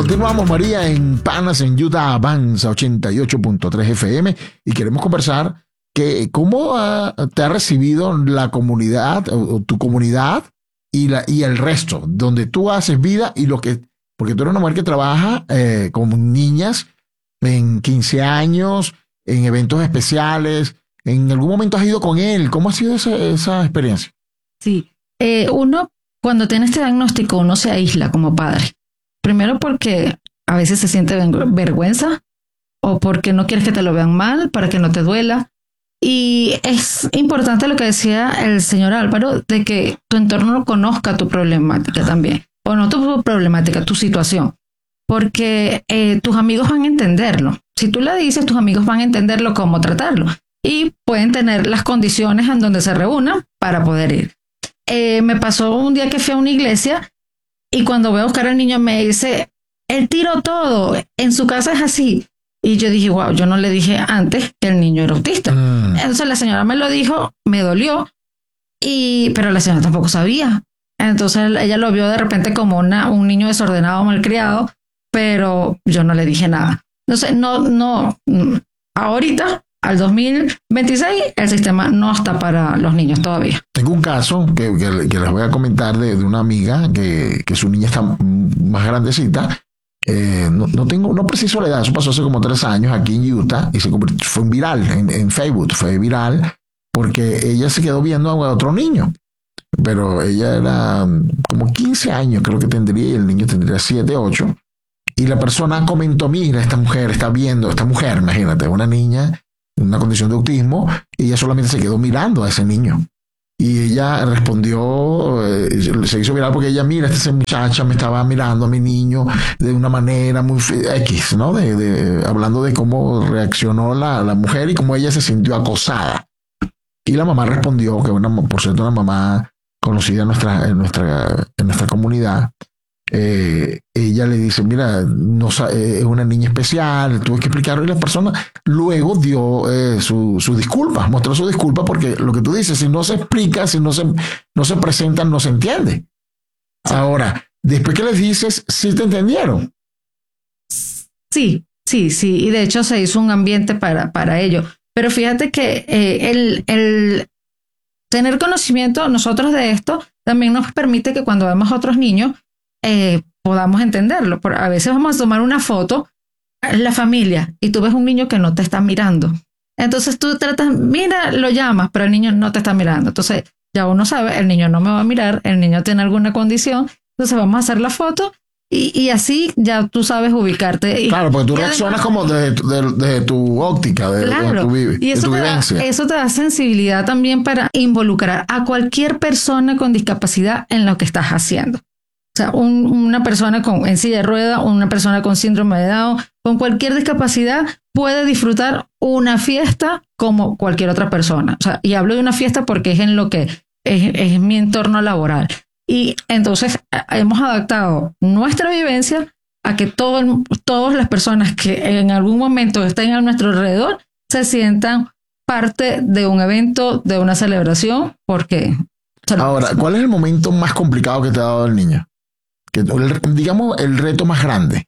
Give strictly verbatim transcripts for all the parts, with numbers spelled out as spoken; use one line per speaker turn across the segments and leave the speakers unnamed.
Continuamos, María, en Panas en Utah Avanza ochenta y ocho punto tres F M y queremos conversar que cómo uh, te ha recibido la comunidad o, o tu comunidad y, la, y el resto, donde tú haces vida y lo que, porque tú eres una mujer que trabaja eh, con niñas en quince años, en eventos especiales. ¿En algún momento has ido con él? ¿Cómo ha sido esa, esa experiencia?
Sí, eh, uno cuando tiene este diagnóstico uno se aísla como padre. Primero porque a veces se siente vergüenza o porque no quieres que te lo vean mal, para que no te duela. Y es importante lo que decía el señor Álvaro, de que tu entorno conozca tu problemática también, o no tu problemática, tu situación, porque eh, tus amigos van a entenderlo. Si tú le dices, tus amigos van a entenderlo, cómo tratarlo, y pueden tener las condiciones en donde se reúnan para poder ir. Eh, me pasó un día que fui a una iglesia y cuando voy a buscar al niño me dice, él tiró todo, en su casa es así. Y yo dije, wow, yo no le dije antes que el niño era autista. Mm. Entonces la señora me lo dijo, me dolió, y pero la señora tampoco sabía. Entonces ella lo vio de repente como una, un niño desordenado, malcriado, pero yo no le dije nada. Entonces, no, no, ahorita, al dos mil veintiséis, el sistema no está para los niños todavía.
Tengo un caso que, que, que les voy a comentar de, de una amiga que, que su niña está más grandecita. Eh, no, no tengo, no preciso la edad, eso pasó hace como tres años aquí en Utah y se convirtió, fue viral en, en Facebook, fue viral porque ella se quedó viendo a otro niño, pero ella era como quince años, creo que tendría, y el niño tendría siete, ocho, y la persona comentó, mira, esta mujer está viendo, esta mujer, imagínate, una niña en una condición de autismo, y ella solamente se quedó mirando a ese niño. Y ella respondió, eh, se hizo viral porque ella, mira, esta muchacha me estaba mirando a mi niño de una manera muy X, ¿no? De, de, hablando de cómo reaccionó la, la mujer y cómo ella se sintió acosada. Y la mamá respondió, que una, por cierto, una mamá conocida en nuestra, en nuestra, en nuestra comunidad, eh, ella le dice, mira, no, eh, es una niña especial, tuve que explicarlo, y la persona luego dio eh, su, su disculpa, mostró su disculpa, porque lo que tú dices, si no se explica, si no se, no se presentan, no se entiende. Sí. Ahora, después que les dices, ¿sí te entendieron?
Sí, sí, sí, y de hecho se hizo un ambiente para, para ello, pero fíjate que eh, el, el tener conocimiento nosotros de esto también nos permite que cuando vemos a otros niños Eh, podamos entenderlo. Por, a veces vamos a tomar una foto, la familia, y tú ves un niño que no te está mirando. Entonces tú tratas, mira, lo llamas, pero el niño no te está mirando. Entonces ya uno sabe, el niño no me va a mirar, el niño tiene alguna condición, entonces vamos a hacer la foto y, y así ya tú sabes ubicarte. Y,
claro, porque tú reaccionas además, como desde de, de, de tu óptica, de,
claro,
de tu, vive,
y eso
de tu
te
vivencia.
Da, eso te da sensibilidad también para involucrar a cualquier persona con discapacidad en lo que estás haciendo. O sea, un, una persona con, en silla de rueda, una persona con síndrome de Down, con cualquier discapacidad, puede disfrutar una fiesta como cualquier otra persona. O sea, y hablo de una fiesta porque es en lo que es, es mi entorno laboral. Y entonces hemos adaptado nuestra vivencia a que todo, todas las personas que en algún momento estén a nuestro alrededor se sientan parte de un evento, de una celebración, porque...
Ahora, ¿cuál es el momento más complicado que te ha dado el niño? Que, digamos, el reto más grande.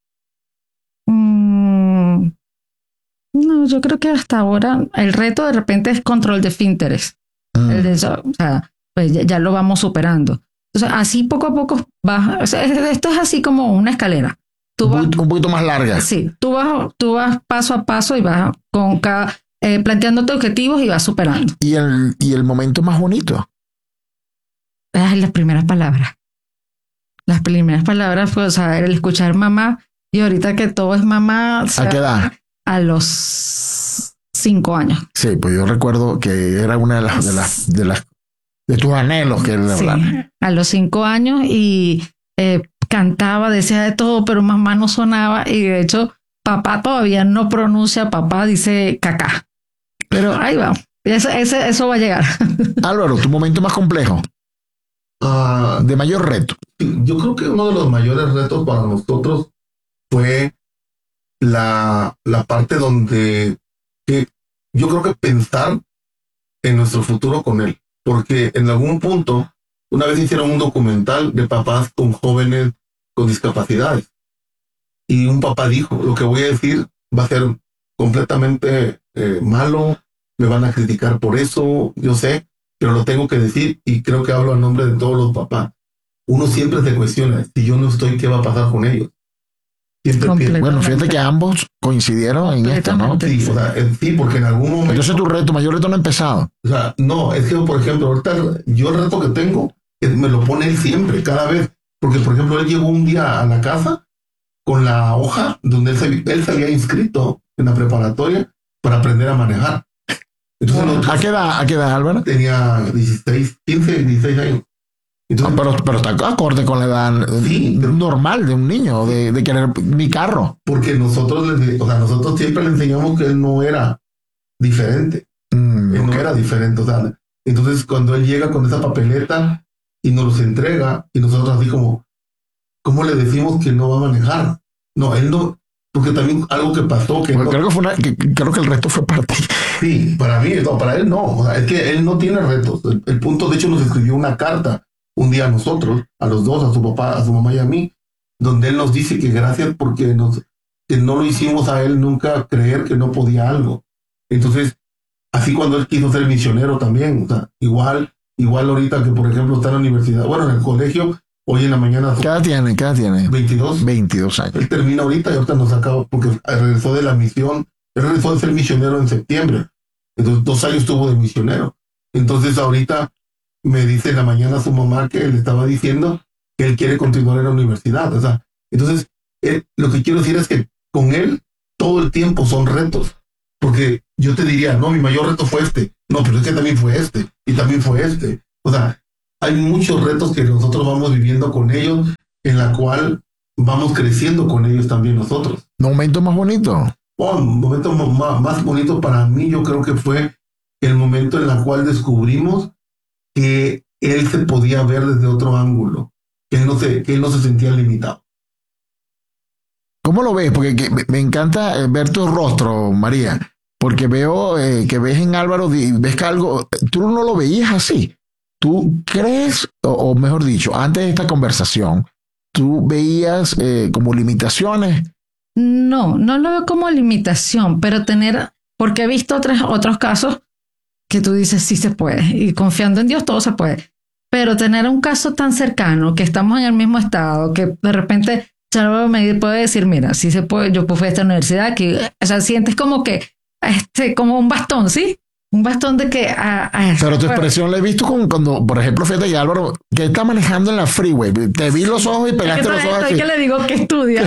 Mm, no, yo creo que hasta ahora el reto de repente es control de esfínteres. Mm. El de, o sea, pues ya, ya lo vamos superando. Entonces, así poco a poco vas. O sea, esto es así como una escalera. Tú
un,
vas,
poquito, un poquito más larga.
Sí, tú vas, tú vas paso a paso y vas con cada, eh, planteándote objetivos y vas superando.
¿Y el, y el momento más bonito?
Ay, las primeras palabras. Las primeras palabras fue, o sea, el escuchar mamá, y ahorita que todo es mamá. O sea,
¿a qué edad?
A los cinco años.
Sí, pues yo recuerdo que era una de las de las de, las, de tus anhelos que él
sí,
hablar.
A los cinco años y eh, cantaba, decía de todo, pero mamá no sonaba, y de hecho papá todavía no pronuncia papá, dice cacá. Pero ahí va, eso, eso, eso va a llegar.
Álvaro, tu momento más complejo. Uh, de mayor reto.
Yo creo que uno de los mayores retos para nosotros fue la, la parte donde que yo creo que pensar en nuestro futuro con él, porque en algún punto una vez hicieron un documental de papás con jóvenes con discapacidades y un papá dijo, lo que voy a decir va a ser completamente eh, malo, me van a criticar por eso, yo sé, pero lo tengo que decir y creo que hablo a nombre de todos los papás. Uno siempre se cuestiona, si yo no estoy, ¿qué va a pasar con ellos? Siempre pienso.
Bueno, fíjate que ambos coincidieron en esto, ¿no?
Sí, o sea, sí, porque en algún momento...
Entonces tu reto, mayor reto no ha empezado.
O sea, no, es que, por ejemplo, ahorita yo el reto que tengo, es, me lo pone él siempre, cada vez. Porque, por ejemplo, él llegó un día a la casa con la hoja donde él se, él se había inscrito en la preparatoria para aprender a manejar. Entonces,
¿A nosotros, qué edad, a qué edad, Álvaro?
Tenía dieciséis, quince, dieciséis años. Entonces,
no, pero, pero está acorde con la edad sí, normal de un niño, de, de querer mi carro.
Porque nosotros, o sea, nosotros siempre le enseñamos que él no era diferente. Mm, él okay. no era diferente. O sea, entonces cuando él llega con esa papeleta y nos los entrega, y nosotros así como, ¿cómo le decimos que no va a manejar? No, él no, porque también algo que pasó que,
bueno,
no,
creo que fue una, que, creo que el reto fue para ti.
Sí, para mí, no, para él no. O sea, es que él no tiene retos. El, el punto, de hecho, nos escribió una carta un día a nosotros, a los dos, a su papá, a su mamá y a mí, donde él nos dice que gracias porque nos, que no lo hicimos a él nunca creer que no podía algo. Entonces, así cuando él quiso ser misionero también, o sea, igual, igual ahorita que por ejemplo está en la universidad, bueno, en el colegio, hoy en la mañana.
¿Qué edad tiene? ¿Qué edad tiene?
veintidós.
veintidós años.
Él termina ahorita y ahorita nos acaba, porque regresó de la misión, él regresó de ser misionero en septiembre. Entonces, dos años estuvo de misionero. Entonces, ahorita me dice en la mañana su mamá que le estaba diciendo que él quiere continuar en la universidad. O sea, entonces, él, lo que quiero decir es que con él todo el tiempo son retos. Porque yo te diría, no, mi mayor reto fue este. No, pero es que también fue este. Y también fue este. O sea, hay muchos retos que nosotros vamos viviendo con ellos, en la cual vamos creciendo con ellos también nosotros.
¿Un momento más bonito?
Oh, un momento más, más bonito para mí, yo creo que fue el momento en el cual descubrimos que él se podía ver desde otro ángulo, que él no se, que él no se sentía limitado.
¿Cómo lo ves? Porque que, me encanta ver tu rostro, María, porque veo eh, que ves en Álvaro, ves que algo, tú no lo veías así. ¿Tú crees, o, o mejor dicho, antes de esta conversación, tú veías eh, como limitaciones?
No, no lo veo como limitación, pero tener, porque he visto otros, otros casos que tú dices sí se puede, y confiando en Dios todo se puede, pero tener un caso tan cercano, que estamos en el mismo estado, que de repente ya me puede decir, mira, sí se puede, yo fui a esta universidad, que, o sea, sientes como que, este, como un bastón, ¿sí? Un bastón de que... A, a
Pero tu expresión la he visto con, cuando, por ejemplo, fíjate que Álvaro, que está manejando en la freeway, te vi los ojos y pegaste los ojos así.
Es que le digo que estudia.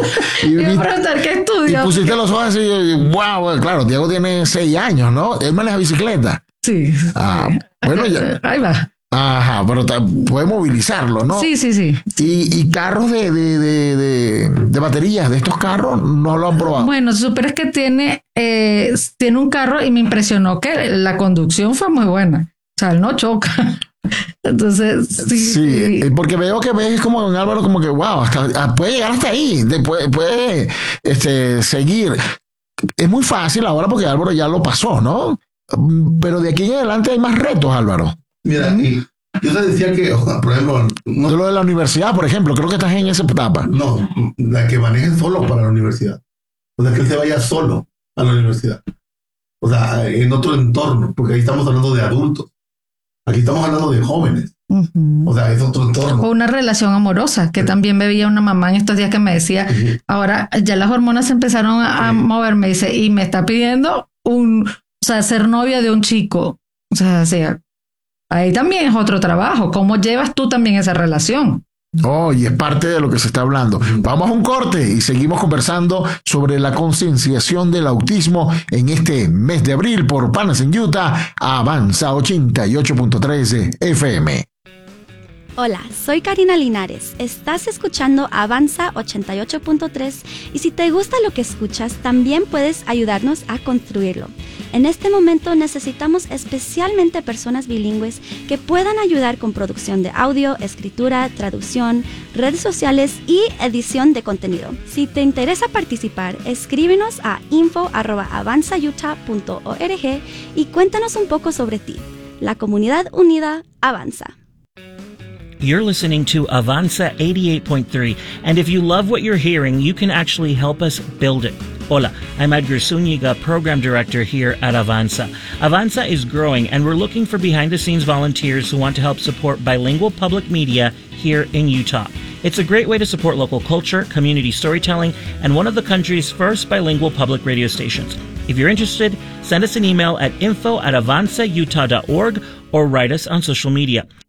y y preguntar qué estudia.
Y pusiste los ojos así, wow, claro, Diego tiene seis años, ¿no? Él maneja bicicleta.
Sí.
Ah, sí. Bueno, ya.
Ahí va.
Ajá, pero puede movilizarlo, ¿no?
Sí, sí, sí.
Y, y carros de, de, de, de, de baterías, de estos carros, no lo han probado.
Bueno, súper es que tiene, eh, tiene un carro y me impresionó que la conducción fue muy buena. O sea, él no choca. Entonces, sí,
sí, sí. Porque veo que ves como en Álvaro, como que, wow, hasta, puede llegar hasta ahí, puede, puede este, seguir. Es muy fácil ahora porque Álvaro ya lo pasó, ¿no? Pero de aquí en adelante hay más retos, Álvaro.
Mira, y yo te decía que, o sea, por ejemplo...
No, de lo de la universidad, por ejemplo, creo que estás en esa etapa.
No, la que maneje solo para la universidad. O sea, que él se vaya solo a la universidad. O sea, en otro entorno, porque ahí estamos hablando de adultos. Aquí estamos hablando de jóvenes. Uh-huh. O sea, es otro entorno.
O una relación amorosa, que sí. También me veía una mamá en estos días que me decía, uh-huh. Ahora ya las hormonas empezaron a, a sí. moverme, dice, y me está pidiendo un, o sea, ser novia de un chico. O sea, o sea, ahí también es otro trabajo. ¿Cómo llevas tú también esa relación?
Oh, y es parte de lo que se está hablando. Vamos a un corte y seguimos conversando sobre la concienciación del autismo en este mes de abril por Panas en Utah, Avanza ochenta y ocho punto tres F M.
Hola, soy Karina Linares. Estás escuchando Avanza ochenta y ocho punto tres y si te gusta lo que escuchas, también puedes ayudarnos a construirlo. En este momento necesitamos especialmente personas bilingües que puedan ayudar con producción de audio, escritura, traducción, redes sociales y edición de contenido. Si te interesa participar, escríbenos a info arroba avanza utah punto org y cuéntanos un poco sobre ti. La comunidad unida avanza.
You're listening to Avanza eighty-eight point three, and if you love what you're hearing, you can actually help us build it. Hola, I'm Edgar Zúñiga, Program Director here at Avanza. Avanza is growing, and we're looking for behind-the-scenes volunteers who want to help support bilingual public media here in Utah. It's a great way to support local culture, community storytelling, and one of the country's first bilingual public radio stations. If you're interested, send us an email at info at avanza utah dot org or write us on social media.